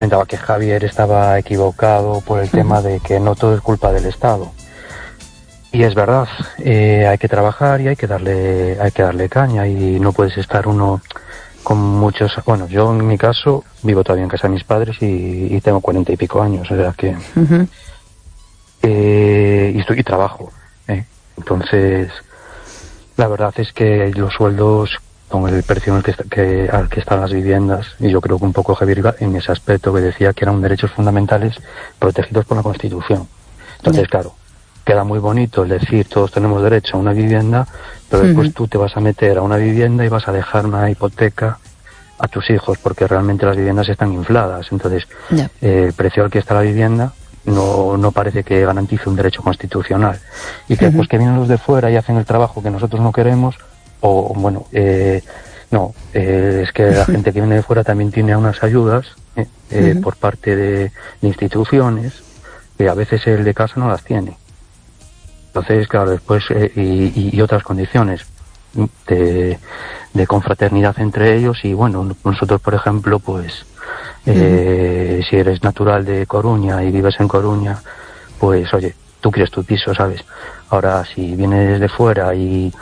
Comentaba que Javier estaba equivocado por el tema de que no todo es culpa del Estado. Y es verdad, hay que trabajar y hay que darle caña, y no puedes estar uno con muchos... Bueno, yo en mi caso vivo todavía en casa de mis padres y tengo 40 y pico años, o sea que... y trabajo, entonces la verdad es que los sueldos con el precio en el al que están las viviendas, y yo creo que un poco Javier iba en ese aspecto, que decía que eran derechos fundamentales protegidos por la Constitución. Entonces, claro, queda muy bonito el decir todos tenemos derecho a una vivienda, pero después tú te vas a meter a una vivienda y vas a dejar una hipoteca a tus hijos, porque realmente las viviendas están infladas. Entonces, el precio al que está la vivienda no parece que garantice un derecho constitucional. Y que después que vienen los de fuera y hacen el trabajo que nosotros no queremos, o bueno, no, es que la gente que viene de fuera también tiene unas ayudas por parte de instituciones que a veces el de casa no las tiene. Entonces, claro, después, y otras condiciones de confraternidad entre ellos. Y bueno, nosotros, por ejemplo, pues, si eres natural de Coruña y vives en Coruña, pues, oye, tú quieres tu piso, ¿sabes? Ahora, si vienes de fuera y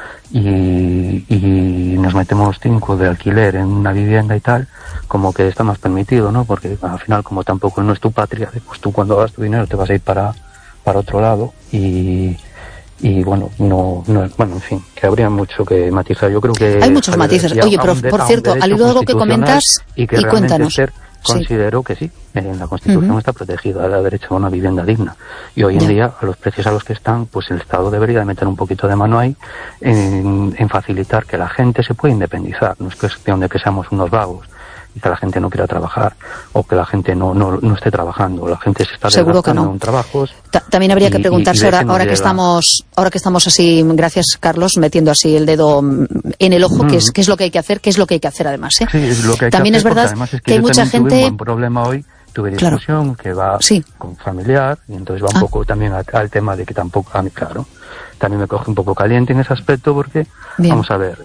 nos metemos 5 de alquiler en una vivienda y tal, como que está más permitido, ¿no? Porque al final, como tampoco no es tu patria, pues tú cuando hagas tu dinero te vas a ir para otro lado, y bueno, bueno, en fin, que habría mucho que matizar. Yo creo que hay muchos matices. Oye, pero por cierto, al hilo de algo que comentas, y cuéntanos. Considero que sí, en la Constitución está protegida el derecho a una vivienda digna. Y hoy en día, a los precios a los que están, pues el Estado debería de meter un poquito de mano ahí en facilitar que la gente se pueda independizar. No es cuestión de que seamos unos vagos y que la gente no quiera trabajar, o que la gente no esté trabajando. La gente se está desgastando en trabajos. También habría que preguntarse, ahora que estamos así, gracias Carlos, metiendo así el dedo en el ojo, qué es lo que hay que hacer, además, Sí, es lo que hay también que es hacer, verdad que hay mucha gente... Tuve un buen problema hoy, tuve discusión que va con familiar, y entonces va un poco también al tema de que tampoco, a mí, claro, también me coge un poco caliente en ese aspecto, porque, vamos a ver,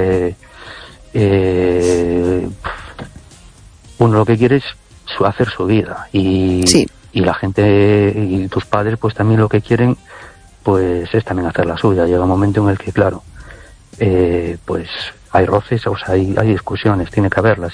uno lo que quiere es hacer su vida, y la gente y tus padres pues también lo que quieren pues es también hacer la suya. Llega un momento en el que, claro, pues hay roces, o sea, hay discusiones, tiene que haberlas,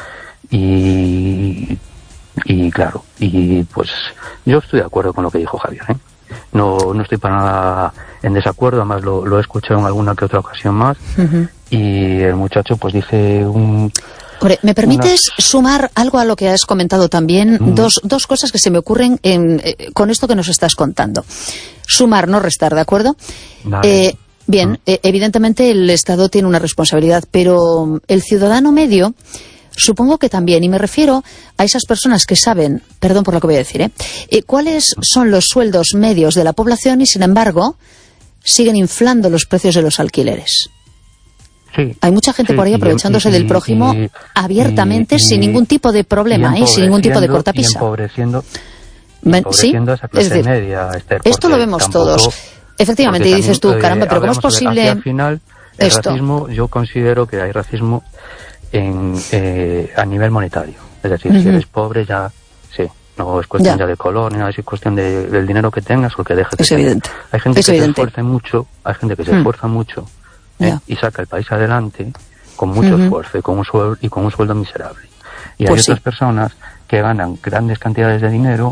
y claro, y pues yo estoy de acuerdo con lo que dijo Javier, no estoy para nada en desacuerdo, además lo he escuchado en alguna que otra ocasión más, y el muchacho pues dice ¿me permites sumar algo a lo que has comentado también? Dos cosas que se me ocurren con esto que nos estás contando. Sumar, no restar, ¿de acuerdo? Vale. Bien, evidentemente el Estado tiene una responsabilidad, pero el ciudadano medio supongo que también, y me refiero a esas personas que saben, perdón por lo que voy a decir, cuáles son los sueldos medios de la población y, sin embargo, siguen inflando los precios de los alquileres. Sí, hay mucha gente por ahí aprovechándose del prójimo abiertamente, sin ningún tipo de problema, sin ningún tipo de cortapisa. Y empobreciendo a esa clase media, Esther, esto lo vemos todos. Efectivamente, y dices tú, caramba, pero ¿cómo es posible? Al final, el racismo, yo considero que hay racismo a nivel monetario. Es decir, si eres pobre ya, no es cuestión ya de color, ni nada, es cuestión del dinero que tengas o que dejes de tener. Evidente. Hay gente que se esfuerza mucho, y saca el país adelante con mucho esfuerzo y con un sueldo miserable. Y hay otras personas que ganan grandes cantidades de dinero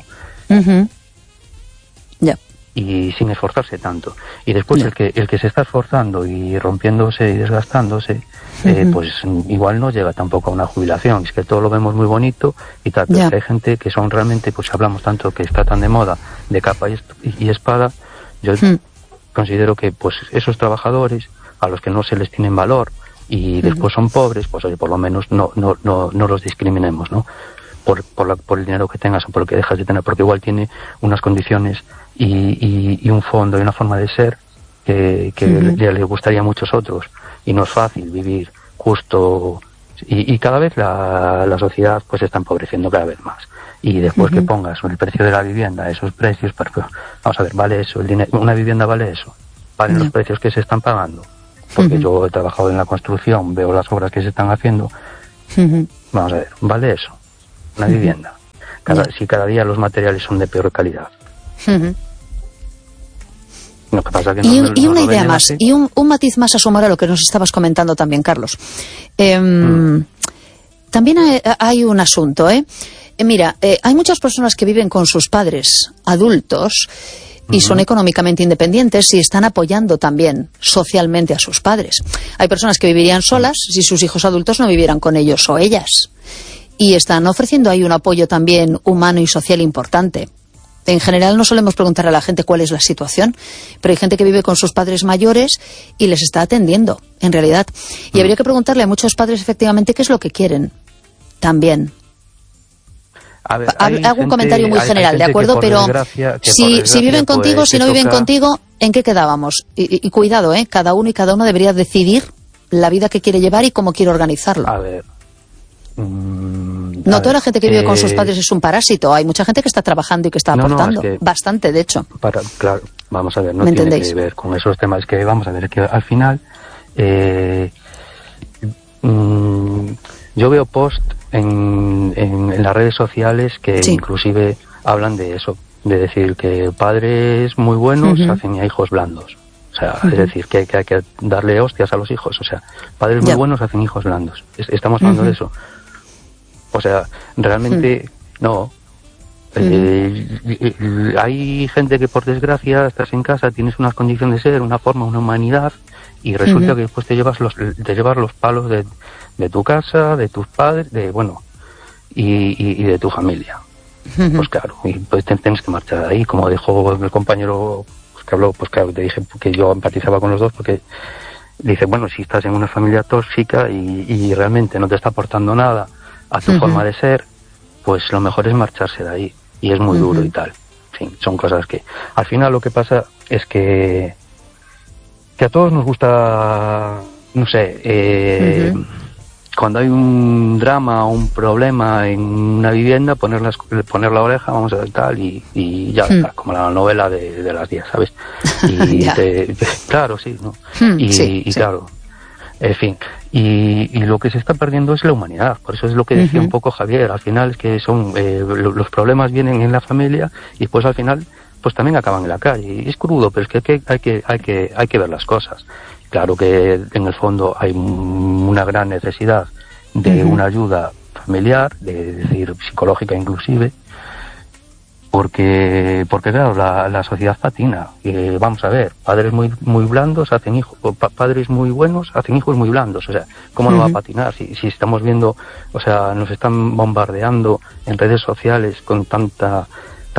y sin esforzarse tanto. Y después el que se está esforzando y rompiéndose y desgastándose, pues igual no llega tampoco a una jubilación. Es que todo lo vemos muy bonito y tal, pero hay gente que son realmente, pues hablamos tanto que está tan de moda, de capa y espada. Yo considero que pues esos trabajadores a los que no se les tiene valor y después son pobres, pues oye, por lo menos no los discriminemos, ¿no? Por el dinero que tengas o por lo que dejas de tener, porque igual tiene unas condiciones y un fondo y una forma de ser que le gustaría a muchos otros, y no es fácil vivir justo, y cada vez la sociedad pues está empobreciendo cada vez más, y después que pongas el precio de la vivienda, esos precios, pues, vamos a ver, ¿vale eso? ¿Una vivienda vale eso? ¿Valen los precios que se están pagando? Porque yo he trabajado en la construcción, veo las obras que se están haciendo. Vamos a ver, ¿vale eso? Una vivienda. si cada día los materiales son de peor calidad. Lo que pasa que y una idea más, y un matiz más a sumar a lo que nos estabas comentando también, Carlos. También hay un asunto, mira, hay muchas personas que viven con sus padres adultos y son económicamente independientes y están apoyando también socialmente a sus padres. Hay personas que vivirían solas si sus hijos adultos no vivieran con ellos o ellas. Y están ofreciendo ahí un apoyo también humano y social importante. En general no solemos preguntar a la gente cuál es la situación, pero hay gente que vive con sus padres mayores y les está atendiendo, en realidad. Y habría que preguntarle a muchos padres efectivamente qué es lo que quieren también. A ver, hago un comentario muy general, ¿de acuerdo? Pero si viven contigo, si no viven contigo, ¿en qué quedábamos? Y cuidado, cada uno y cada uno debería decidir la vida que quiere llevar y cómo quiere organizarlo. A ver. No toda la gente que vive con sus padres es un parásito. Hay mucha gente que está trabajando y que está aportando. Bastante, de hecho. Claro, vamos a ver, no tiene que ver con esos temas. Es que vamos a ver, que al final yo veo post en las redes sociales que inclusive hablan de eso, de decir que padres muy buenos hacen a hijos blandos. O sea, es decir, que hay que darle hostias a los hijos. O sea, padres muy buenos hacen hijos blandos. Estamos hablando de eso. O sea, realmente no. Hay gente que por desgracia estás en casa, tienes unas condiciones de ser, una forma, una humanidad, y resulta que después te llevas los palos de tu casa, de tus padres, y de tu familia. Pues claro, y pues tienes que marchar de ahí, como dijo el compañero que habló, pues claro, te dije que yo empatizaba con los dos, porque dice, bueno, si estás en una familia tóxica y realmente no te está aportando nada a tu forma de ser, pues lo mejor es marcharse de ahí, y es muy duro y tal. En fin, son cosas que al final lo que pasa es que a todos nos gusta, no sé, cuando hay un drama o un problema en una vivienda, poner la oreja, vamos a ver tal, y ya está, como la novela de las 10, ¿sabes? Y claro, sí, ¿no? Y claro, en fin, y lo que se está perdiendo es la humanidad. Por eso es lo que decía un poco Javier, al final es que son los problemas vienen en la familia y pues al final pues también acaban en la calle. Y es crudo, pero es que hay que ver las cosas. Claro que en el fondo hay una gran necesidad de una ayuda familiar, de decir psicológica inclusive, porque claro, la sociedad patina. Vamos a ver, padres muy blandos hacen hijos, padres muy buenos hacen hijos muy blandos. O sea, ¿cómo no va a patinar? Si estamos viendo, o sea, nos están bombardeando en redes sociales con tanta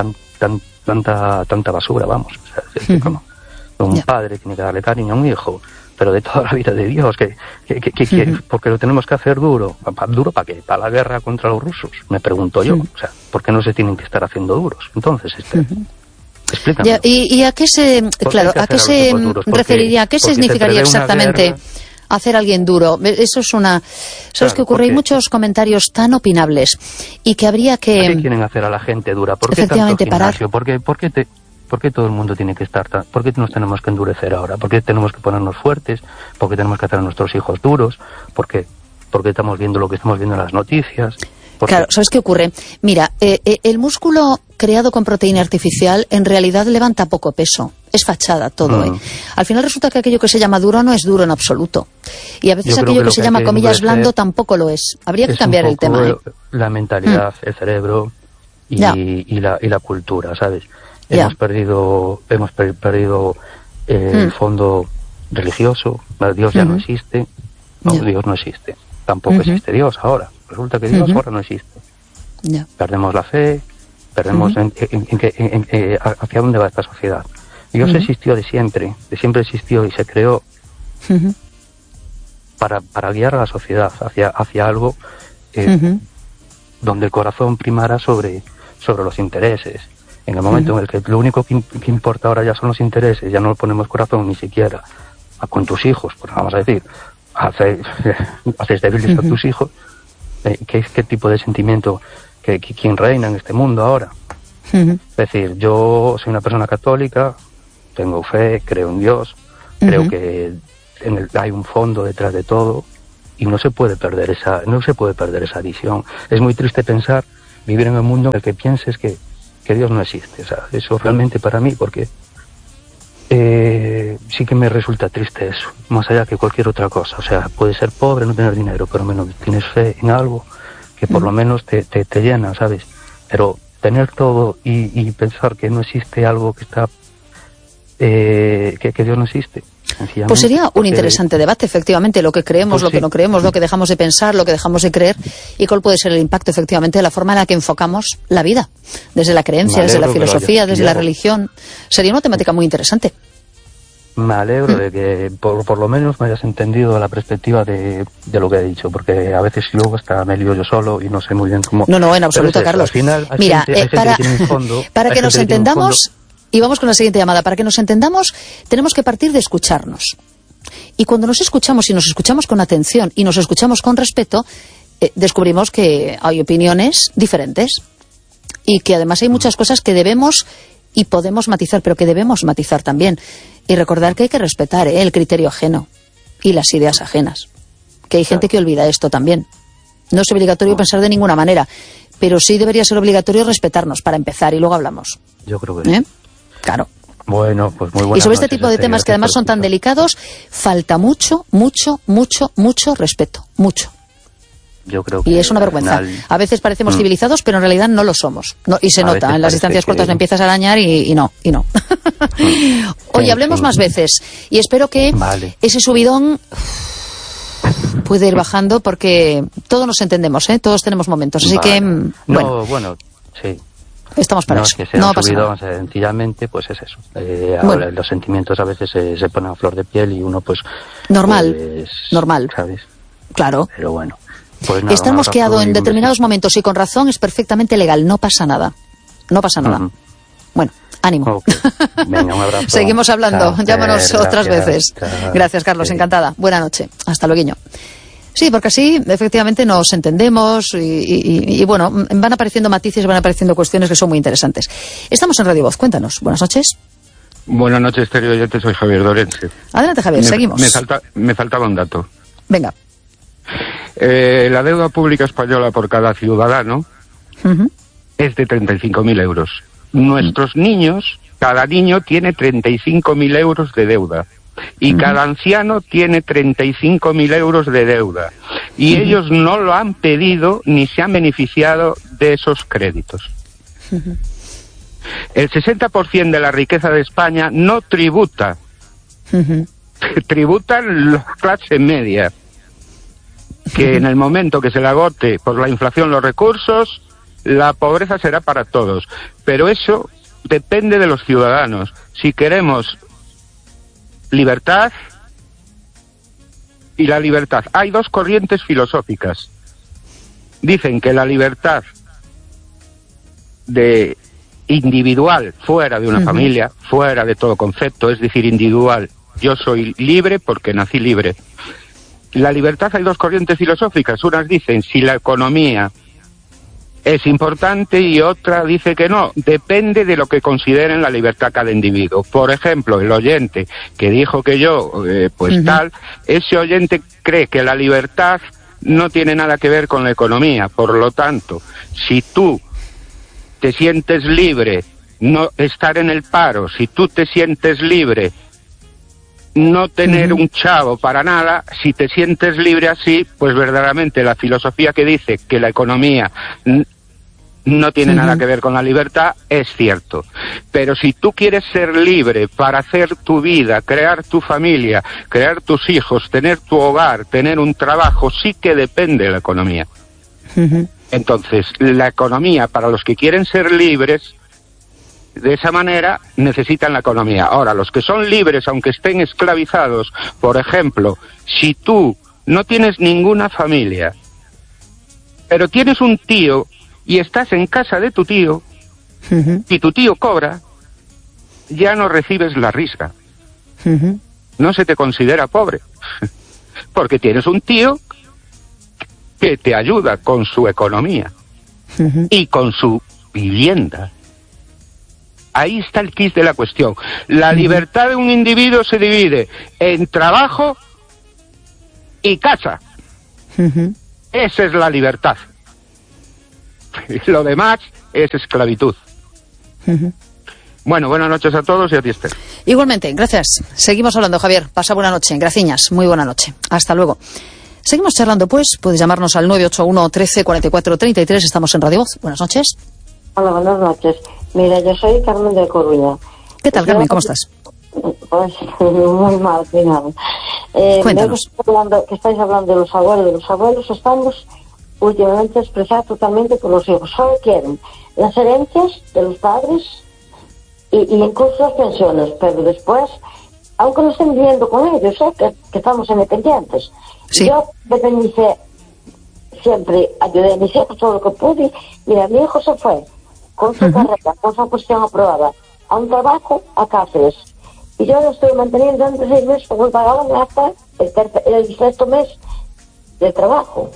basura, vamos. O sea, es decir, como un padre tiene que darle cariño a un hijo, pero de toda la vida de Dios, porque lo tenemos que hacer duro. ¿Duro para qué? ¿Para la guerra contra los rusos? Me pregunto yo. O sea, ¿por qué no se tienen que estar haciendo duros? Entonces, explícame. ¿Y a qué se referiría? ¿A qué significaría exactamente hacer a alguien duro? Eso es una... ¿Sabes qué ocurre? Hay muchos comentarios tan opinables y que habría que... ¿Qué quieren hacer a la gente dura? ¿Por qué tanto gimnasio? ¿Por qué todo el mundo tiene que estar por qué nos tenemos que endurecer ahora? ¿Por qué tenemos que ponernos fuertes? ¿Por qué tenemos que hacer a nuestros hijos duros? ¿Por qué estamos viendo lo que estamos viendo en las noticias? Claro, ¿sabes qué ocurre? Mira, el músculo creado con proteína artificial en realidad levanta poco peso. Es fachada todo, Al final resulta que aquello que se llama duro no es duro en absoluto. Y a veces aquello que se llama, comillas, blando tampo lo es. Habría que cambiar el tema, la mentalidad, el cerebro y la cultura, ¿sabes? Hemos perdido el fondo religioso. Dios ya no existe. Dios no existe. Tampoco existe Dios ahora. Resulta que Dios ahora no existe. Perdemos la fe, perdemos hacia dónde va esta sociedad. Dios existió de siempre existió y se creó para guiar a la sociedad hacia algo donde el corazón primara sobre los intereses. En el momento en el que lo único que importa ahora ya son los intereses, ya no ponemos corazón ni siquiera con tus hijos, pues vamos a decir, haces débiles a tus hijos, ¿qué tipo de sentimiento, quién reina en este mundo ahora? Es decir, yo soy una persona católica, tengo fe, creo en Dios, creo que hay un fondo detrás de todo y no se puede perder esa visión. Es muy triste pensar vivir en un mundo en el que pienses que Dios no existe. O sea, eso realmente para mí, porque sí que me resulta triste eso, más allá que cualquier otra cosa. O sea, puedes ser pobre, no tener dinero, pero menos tienes fe en algo que por lo menos te llena, ¿sabes? Pero tener todo y pensar que no existe algo que está que Dios no existe. Pues sería un interesante debate, efectivamente, lo que creemos, lo que no creemos, lo que dejamos de pensar, lo que dejamos de creer, y cuál puede ser el impacto, efectivamente, de la forma en la que enfocamos la vida, desde la creencia, desde la filosofía, desde la religión. Sería una temática muy interesante. Me alegro de que por lo menos me hayas entendido la perspectiva de lo que he dicho, porque a veces luego hasta me lío yo solo y no sé muy bien cómo... No, en absoluto, Carlos. Mira, para que nos entendamos... Y vamos con la siguiente llamada. Para que nos entendamos, tenemos que partir de escucharnos. Y cuando nos escuchamos, y nos escuchamos con atención, y nos escuchamos con respeto, descubrimos que hay opiniones diferentes. Y que además hay muchas cosas que debemos y podemos matizar, pero que debemos matizar también. Y recordar que hay que respetar el criterio ajeno y las ideas ajenas. Que hay gente que olvida esto también. No es obligatorio pensar de ninguna manera, pero sí debería ser obligatorio respetarnos, para empezar, y luego hablamos. Yo creo que sí. Claro. Bueno, pues muy buenas Y sobre este tipo de temas que además son tan delicados, falta mucho respeto. Mucho. Yo creo que y es una vergüenza. A veces parecemos civilizados, pero en realidad no lo somos. Y se nota, en las distancias cortas le empiezas a arañar y no. Oye, hablemos más veces. Y espero que ese subidón puede ir bajando, porque todos nos entendemos, todos tenemos momentos. Así que, bueno, sí. Estamos para eso. Es que sea no un pasa subido, nada. Sencillamente, pues es eso. Ahora los sentimientos a veces se ponen a flor de piel y uno pues... Normal. ¿Sabes? Claro. Pero bueno. Pues nada, estar mosqueado en determinados momentos y con razón es perfectamente legal. No pasa nada. Bueno, ánimo. Okay. Venga, un abrazo. Seguimos hablando. Llámanos otras veces. Chao. Gracias, Carlos. Encantada. Buena noche. Hasta luego. Sí, porque así efectivamente nos entendemos y bueno, van apareciendo matices, van apareciendo cuestiones que son muy interesantes. Estamos en Radio Voz, cuéntanos. Buenas noches. Buenas noches, Terio. Yo soy Javier Dorense. Adelante, Javier, seguimos. Me faltaba un dato. Venga. La deuda pública española por cada ciudadano es de 35.000 euros. Nuestros niños, cada niño tiene 35.000 euros de deuda. Y cada anciano tiene 35.000 euros de deuda. Y ellos no lo han pedido ni se han beneficiado de esos créditos. El 60% de la riqueza de España no tributa. Tributan la clase media. Que en el momento que se le agote por la inflación los recursos, la pobreza será para todos. Pero eso depende de los ciudadanos. Si queremos libertad y la libertad. Hay dos corrientes filosóficas. Dicen que la libertad de individual, fuera de una familia, fuera de todo concepto, es decir, individual. Yo soy libre porque nací libre. La libertad, hay dos corrientes filosóficas. Unas dicen si la economía es importante y otra dice que no. Depende de lo que consideren la libertad cada individuo. Por ejemplo, el oyente que dijo que yo, tal, ese oyente cree que la libertad no tiene nada que ver con la economía. Por lo tanto, si tú te sientes libre no estar en el paro, si tú te sientes libre no tener un chavo para nada, si te sientes libre así, pues verdaderamente la filosofía que dice que la economía no tiene nada que ver con la libertad, es cierto. Pero si tú quieres ser libre para hacer tu vida, crear tu familia, crear tus hijos, tener tu hogar, tener un trabajo, sí que depende de la economía. Entonces, la economía, para los que quieren ser libres, de esa manera, necesitan la economía. Ahora, los que son libres, aunque estén esclavizados, por ejemplo, si tú no tienes ninguna familia, pero tienes un tío y estás en casa de tu tío, y tu tío cobra, ya no recibes la risa. No se te considera pobre, porque tienes un tío que te ayuda con su economía y con su vivienda. Ahí está el quid de la cuestión. La libertad de un individuo se divide en trabajo y casa. Esa es la libertad. Lo demás es esclavitud. Bueno, buenas noches a todos y a ti, Esther. Igualmente, gracias. Seguimos hablando, Javier. Pasa buena noche. Graciñas. Muy buena noche. Hasta luego. Seguimos charlando, pues. Puedes llamarnos al 981 13 44 33. Estamos en Radio Voz. Buenas noches. Hola, buenas noches. Mira, yo soy Carmen de Coruña. ¿Qué tal, Carmen? ¿Cómo estás? Pues muy mal, cuidado. Cuéntanos. Que estáis hablando de los abuelos. De los abuelos estamos últimamente expresados totalmente con los hijos. Solo quieren las herencias de los padres y incluso las pensiones, pero después, aunque no estén viviendo con ellos, que estamos independientes. Sí. Yo dependicé, siempre ayudé a mis hijos todo lo que pude. Mira, mi hijo se fue con su carrera, con su cuestión aprobada, a un trabajo a Cáceres. Y yo lo estoy manteniendo durante 6 meses porque me pagaban hasta el sexto mes de trabajo.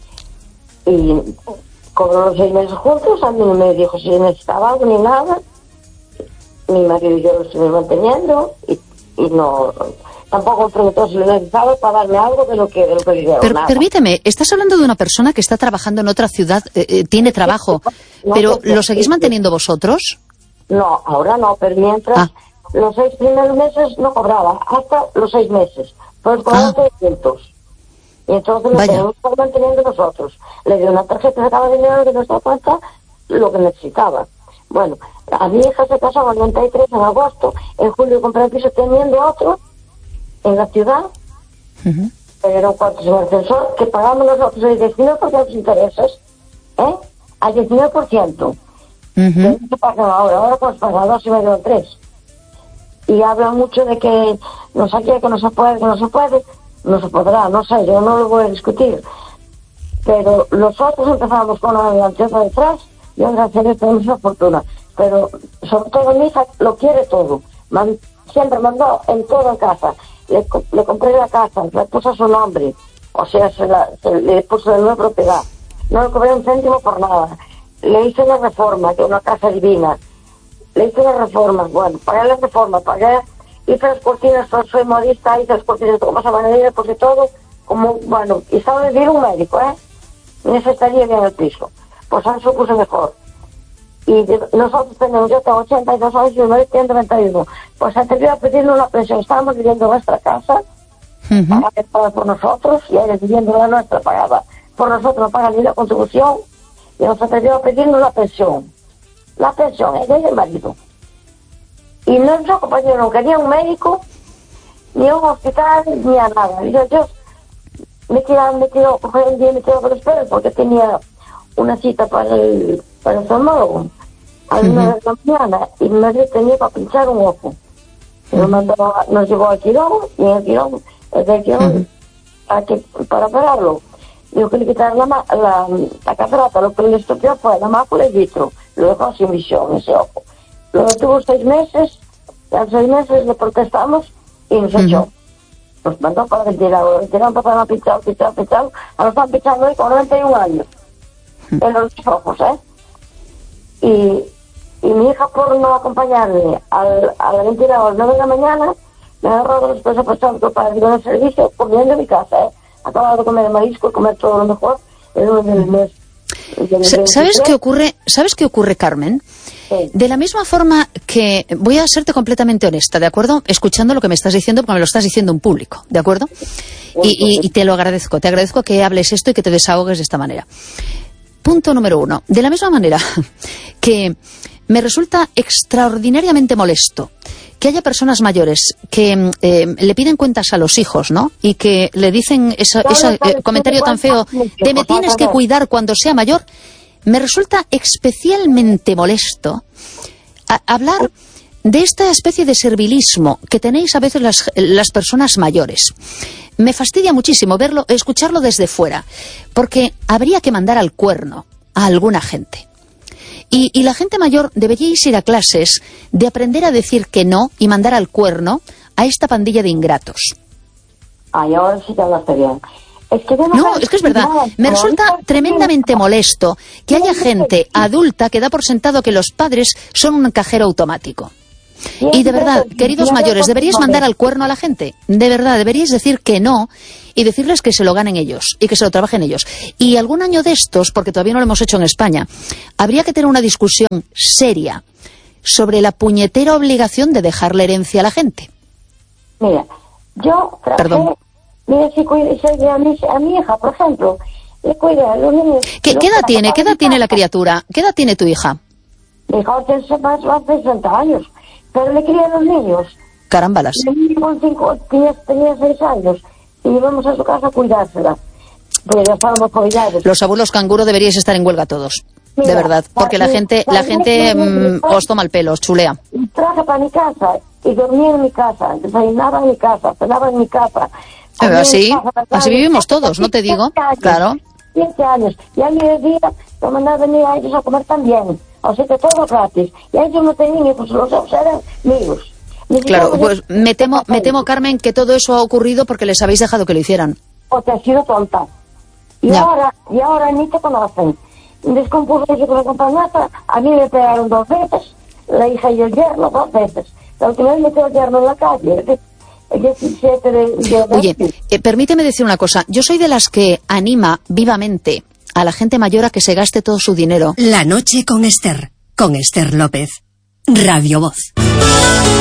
Y cobró los 6 meses juntos, a mí no me dijo si necesitaba algo ni nada. Mi marido y yo lo estoy manteniendo y no... Tampoco me preguntó si lo necesitaba para darme algo de lo que le dieron. Pero permíteme, estás hablando de una persona que está trabajando en otra ciudad, tiene trabajo, pero ¿lo seguís manteniendo vosotros? No, ahora no, pero mientras los 6 primeros meses no cobraba, hasta los 6 meses. Pues cobraba 300. Y entonces lo tenemos que estar manteniendo nosotros. Le di una tarjeta, sacaba dinero de nuestra cuenta, lo que necesitaba. Bueno, a mi hija se casó en el 93 en agosto, en julio compré el piso teniendo otro en la ciudad, era un cuarto sin ascensor, que pagamos nosotros el 19% de los intereses, al 19%. ¿Qué pagan ahora pues pagan 2,5 o 3. Y hablan mucho de que no sé qué, que no se puede, no se podrá, no sé, yo no lo voy a discutir. Pero nosotros empezamos con la anchoa detrás y gracias a Dios tenemos una fortuna. Pero sobre todo mi hija lo quiere todo. Siempre mandó en toda casa. Le compré la casa, le puse a su nombre, o sea, le puse de nueva propiedad. No le cobré un céntimo por nada. Le hice una reforma, que es una casa divina. Le hice una reforma, bueno, pagué la reforma, hice las cortinas, soy modista, hice las cortinas como esa manera, porque todo, como, bueno, y estaba de vivir un médico, necesitaría bien el piso. Pues ahora se puso mejor. Y nosotros yo tengo 82 años y mi marido tiene 91. Pues se atrevió a pedirle una pensión. Estábamos viviendo en nuestra casa, pagada por nosotros, y ella viviendo la nuestra, pagada por nosotros, no paga ni la contribución, y nos atrevió a pedirle una pensión. La pensión, ella y el marido. Y nuestro compañero no quería un médico, ni un hospital, ni a nada. Y yo me tiró por los pelos porque tenía una cita para el oftalmólogo a las 9 de la mañana y mi marido tenía para pinchar un ojo. Nos llevó al Quirón y en el Quirón, para operarlo. Dijo que le quitaron la catarata, lo que le estropeó fue la mácula y el vitro, lo dejó sin visión ese ojo. Lo tuvo 6 meses, y a los 6 meses le protestamos y nos echó. Nos mandó para retirarlo, empezaron a pinchar, ahora están pinchando hoy con 91 años. En los ojos, Y mi hija, por no acompañarme a la ventiladora a las 9 de la mañana, me ha agarrado los pesos prestados para ir al servicio comiendo en mi casa, Acababa de comer marisco y comer todo lo mejor el 1 del mes. ¿Sabes qué ocurre, Carmen? Sí. De la misma forma que... Voy a serte completamente honesta, ¿de acuerdo? Escuchando lo que me estás diciendo, porque me lo estás diciendo en público, ¿de acuerdo? Y te lo agradezco. Te agradezco que hables esto y que te desahogues de esta manera. Punto número 1. De la misma manera que me resulta extraordinariamente molesto que haya personas mayores que le piden cuentas a los hijos, ¿no? Y que le dicen ese comentario tan feo de me tienes que cuidar cuando sea mayor. Me resulta especialmente molesto hablar de esta especie de servilismo que tenéis a veces las personas mayores. Me fastidia muchísimo escucharlo desde fuera, porque habría que mandar al cuerno a alguna gente. Y la gente mayor deberíais ir a clases de aprender a decir que no y mandar al cuerno a esta pandilla de ingratos. Ay, ahora sí que hablaste bien. Es que es verdad. Me resulta tremendamente molesto que haya gente adulta que da por sentado que los padres son un cajero automático. Y de verdad, queridos mayores, deberíais mandar al cuerno a la gente. De verdad, deberíais decir que no y decirles que se lo ganen ellos y que se lo trabajen ellos. Y algún año de estos, porque todavía no lo hemos hecho en España, habría que tener una discusión seria sobre la puñetera obligación de dejar la herencia a la gente. Mira, yo trabajé, mira, si cuidé a mi hija, por ejemplo, le cuidé a los niños. ¿Qué edad tiene la criatura? ¿Qué edad tiene tu hija? Mi hija tiene más de 60 años, pero le crié a los niños. Carámbalas. Tenía 6 años y íbamos a su casa a cuidársela. Pues ya estábamos cuidados. Los abuelos canguro deberíais estar en huelga todos. Mira, de verdad, porque la gente os toma el pelo, os chulea. Traje para mi casa y dormía en mi casa, desayunaba en mi casa, cenaba en mi casa. Así vivimos todos, ¿no te digo? Claro. 15 años. Y a mediodía lo mandaba venir a ellos a comer también. O sea que todo gratis. Y a ellos no tenían hijos, los hijos eran míos. Claro, pues me temo, Carmen, que todo eso ha ocurrido porque les habéis dejado que lo hicieran. O te has sido tonta. Y ahora ni te conocen. Descompuso yo con la compañera, a mí me pegaron 2 veces, la hija y el yerno 2 veces. La última vez metió el yerno en la calle, el 17 de Oye, permíteme decir una cosa. Yo soy de las que anima vivamente a la gente mayor a que se gaste todo su dinero. La noche con Esther López. Radio Voz.